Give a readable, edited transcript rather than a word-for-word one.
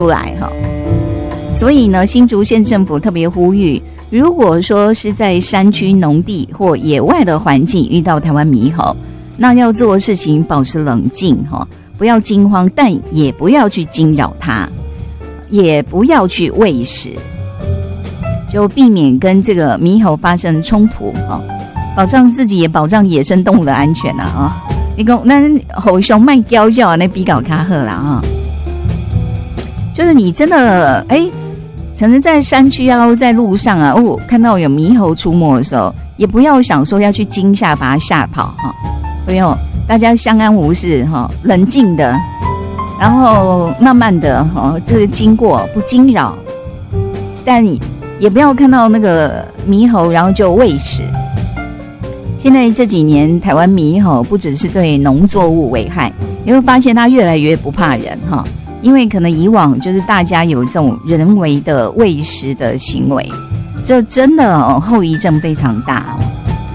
出来哈。所以呢，新竹县政府特别呼吁，如果说是在山区农地或野外的环境遇到台湾猕猴，那要做的事情保持冷静哈，不要惊慌，但也不要去惊扰它，也不要去喂食，就避免跟这个猕猴发生冲突哈，保障自己也保障野生动物的安全啊！你讲那猴熊卖娇叫那比较卡好啦啊，就是你真的可能在山区啊，在路上啊，看到有猕猴出没的时候，也不要想说要去惊吓把它吓跑哈，不用，大家相安无事哈，冷静的，然后慢慢的这个经过不惊扰，但也不要看到那个猕猴然后就喂食。现在这几年台湾猕猴不只是对农作物危害，你会发现它越来越不怕人哈。因为可能以往就是大家有这种人为的喂食的行为，这真的后遗症非常大。